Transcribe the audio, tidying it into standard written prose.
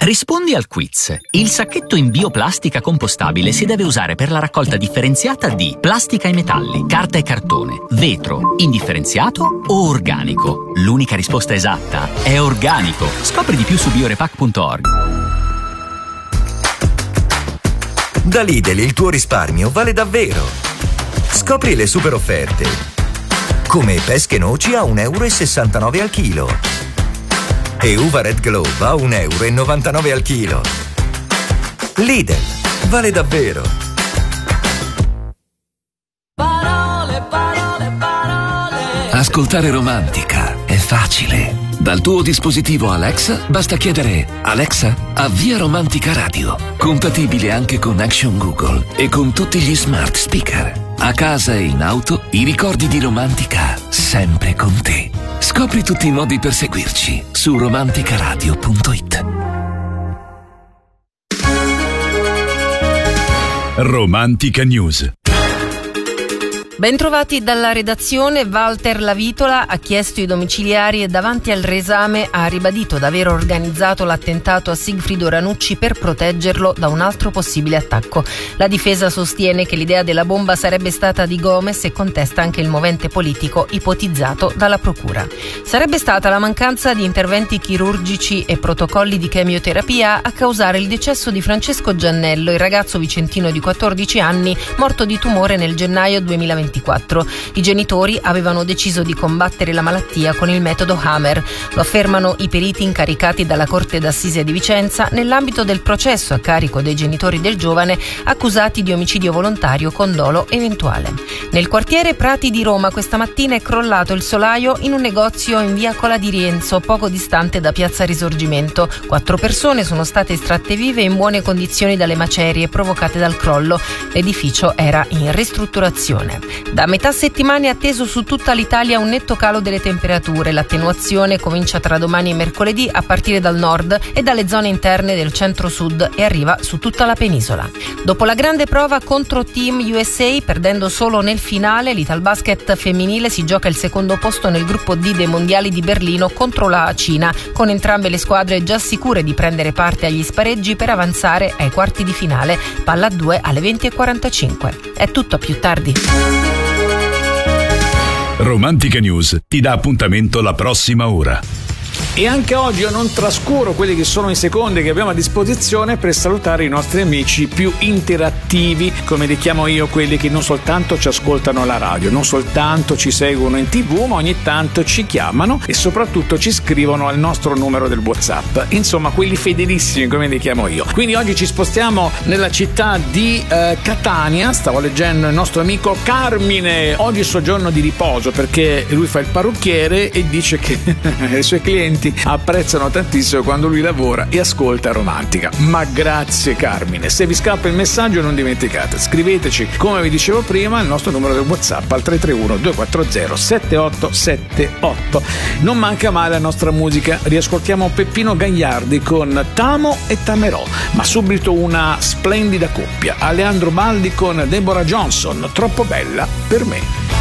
Rispondi al quiz. Il sacchetto in bioplastica compostabile si deve usare per la raccolta differenziata di plastica e metalli, carta e cartone, vetro, indifferenziato o organico. L'unica risposta esatta è organico. Scopri di più su biorepack.org. Da Lidl il tuo risparmio vale davvero. Scopri le super offerte. Come pesche noci a 1,69 € al chilo. E uva Red Globe a 1,99 € al chilo. Lidl, vale davvero. Parole, parole, parole. Ascoltare Romantica è facile. Dal tuo dispositivo Alexa basta chiedere: Alexa, avvia Romantica Radio. Compatibile anche con Action Google e con tutti gli smart speaker. A casa e in auto, i ricordi di Romantica sempre con te. Scopri tutti i modi per seguirci su romanticaradio.it. Romantica News. Bentrovati dalla redazione. Walter Lavitola ha chiesto i domiciliari e davanti al reesame ha ribadito d'aver organizzato l'attentato a Sigfrido Ranucci per proteggerlo da un altro possibile attacco. La difesa sostiene che l'idea della bomba sarebbe stata di Gomez e contesta anche il movente politico ipotizzato dalla procura. Sarebbe stata la mancanza di interventi chirurgici e protocolli di chemioterapia a causare il decesso di Francesco Giannello, il ragazzo vicentino di 14 anni morto di tumore nel gennaio 2024. I genitori avevano deciso di combattere la malattia con il metodo Hammer. Lo affermano i periti incaricati dalla Corte d'Assise di Vicenza nell'ambito del processo a carico dei genitori del giovane accusati di omicidio volontario con dolo eventuale. Nel quartiere Prati di Roma questa mattina è crollato il solaio in un negozio in via Cola di Rienzo, poco distante da piazza Risorgimento. 4 persone sono state estratte vive in buone condizioni dalle macerie provocate dal crollo. L'edificio era in ristrutturazione. Da metà settimana è atteso su tutta l'Italia un netto calo delle temperature. L'attenuazione comincia tra domani e mercoledì a partire dal nord e dalle zone interne del centro-sud e arriva su tutta la penisola. Dopo la grande prova contro Team USA, perdendo solo nel finale, l'Italbasket femminile si gioca il secondo posto nel gruppo D dei mondiali di Berlino contro la Cina, con entrambe le squadre già sicure di prendere parte agli spareggi per avanzare ai quarti di finale. Palla a 2 alle 20:45. È tutto, a più tardi. Romantica News ti dà appuntamento la prossima ora. E anche oggi io non trascuro quelli che sono i secondi che abbiamo a disposizione per salutare i nostri amici più interattivi, come li chiamo io, quelli che non soltanto ci ascoltano alla radio, non soltanto ci seguono in TV, ma ogni tanto ci chiamano e soprattutto ci scrivono al nostro numero del WhatsApp. Insomma, quelli fedelissimi, come li chiamo io. Quindi oggi ci spostiamo nella città di Catania. Stavo leggendo il nostro amico Carmine. Oggi è il suo giorno di riposo perché lui fa il parrucchiere e dice che i suoi clienti apprezzano tantissimo quando lui lavora e ascolta Romantica. Ma grazie Carmine. Se vi scappa il messaggio non dimenticate, scriveteci come vi dicevo prima il nostto numero del WhatsApp al 331 240 7878. Non manca mai la nostra musica. Riascoltiamo Peppino Gagliardi con T'amo e t'amerò, ma subito una splendida coppia, Alejandro Baldi con Deborah Johnson, Troppo bella per me.